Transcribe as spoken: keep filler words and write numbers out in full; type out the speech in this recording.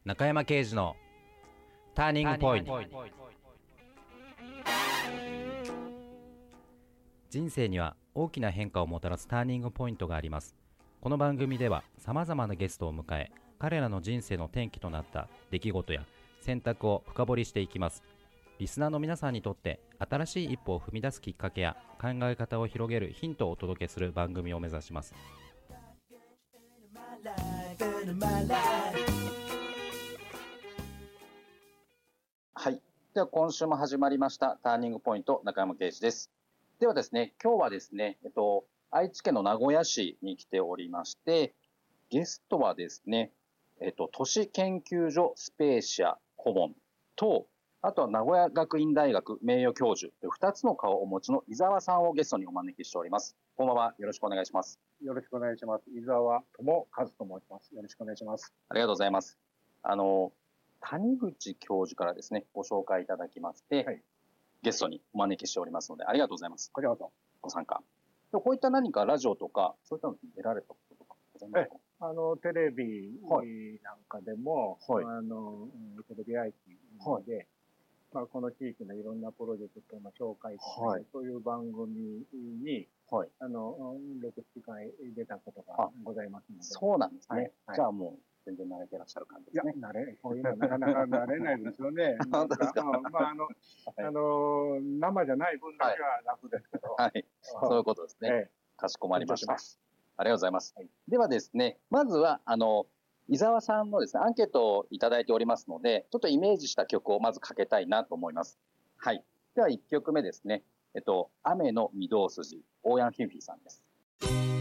中山圭司のターニングポイント。人生には大きな変化をもたらすターニングポイントがあります。この番組ではさまざまなゲストを迎え、彼らの人生の転機となった出来事や選択を深掘りしていきます。リスナーの皆さんにとって新しい一歩を踏み出すきっかけや考え方を広げるヒントをお届けする番組を目指します。 はい、では今週も始まりましたターニングポイント、中山圭司です。ではですね、今日はですね、えっと、愛知県の名古屋市に来ておりまして、ゲストはですね、えっと、都市研究所スペーシア顧問と、あとは名古屋学院大学名誉教授というふたつの顔をお持ちの伊沢さんをゲストにお招きしております。こんばんは。よろしくお願いします。 よろしくお願いします。伊沢智和と申します。よろしくお願いします。 ありがとうございます。あの、谷口教授からですね、ご紹介いただきまして、はい、ゲストにお招きしておりますので、ありがとうございます。 こちらこそご参加。こういった何かラジオとか、そういったのに出られたこととかございますか？ あの、テレビなんかでも、はい、あの、テレビアイティで、はい、まあ、この地域のいろんなプロジェクトの紹介とか、はい、そういう番組に、はい、あの、ろく、ななかい出たことがございますので。 そうなんですね。はい、じゃあもう、全然慣れてらっしゃる感じですね。 いや、慣れ、こういうのなかなか慣れないですよね。 本当ですか？ まあ、あの、あの、生じゃない分だけは楽ですけど。 はい。そういうことですね。ええ、かしこまりました。ありがとうございます。はい、ではですね、まずは、あの、伊沢さんのですね、アンケートをいただいておりますので、ちょっとイメージした曲をまずかけたいなと思います。はい。ではいっきょくめですね。えっと、雨の御堂筋、オーヤンフィンフィさんです。